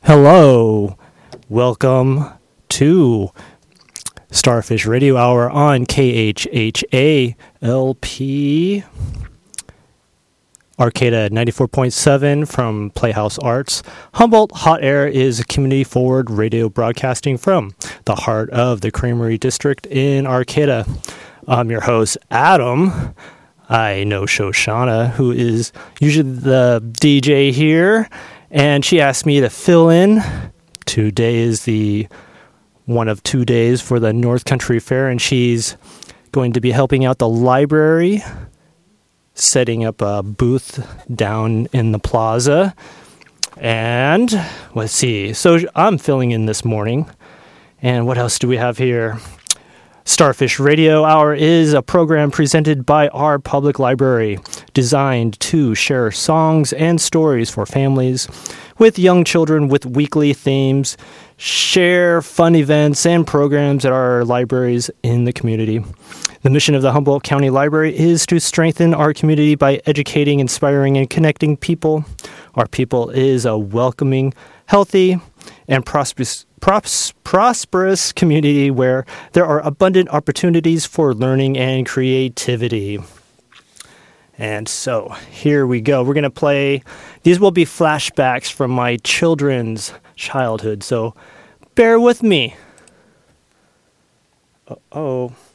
Hello, welcome to Starfish Radio Hour on KHHA LP Arcata 94.7 from Playhouse Arts. Humboldt Hot Air is a community-forward radio broadcasting from the heart of the Creamery District in Arcata. I'm your host, Adam. I know Shoshana, who is usually the DJ here, and she asked me to fill in. Today is the one of 2 days for the North Country Fair, and she's going to be helping out the library, setting up a booth down in the plaza. And let's see. So I'm filling in this morning. And what else do we have here? Starfish Radio Hour is a program presented by our public library, designed to share songs and stories for families with young children with weekly themes, share fun events and programs at our libraries in the community. The mission of the Humboldt County Library is to strengthen our community by educating, inspiring, and connecting people. Our people is a welcoming, healthy, and prosperous community where there are abundant opportunities for learning and creativity. And so here we go. We're going to play. These will be flashbacks from my children's childhood. So bear with me. Uh-oh.